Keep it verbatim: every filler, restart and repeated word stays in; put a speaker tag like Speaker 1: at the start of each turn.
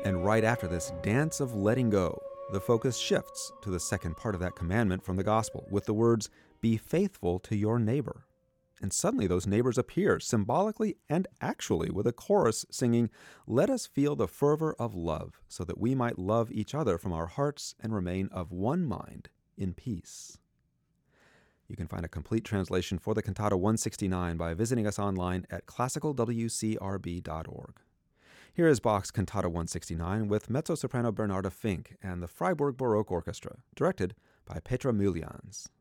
Speaker 1: And right after this dance of letting go, the focus shifts to the second part of that commandment from the gospel with the words, "Be faithful to your neighbor." And suddenly those neighbors appear, symbolically and actually, with a chorus singing, "Let us feel the fervor of love, so that we might love each other from our hearts and remain of one mind in peace." You can find a complete translation for the Cantata one sixty-nine by visiting us online at classical w c r b dot org. Here is Bach's Cantata one sixty-nine with mezzo-soprano Bernarda Fink and the Freiburg Baroque Orchestra, directed by Petra Mülljans.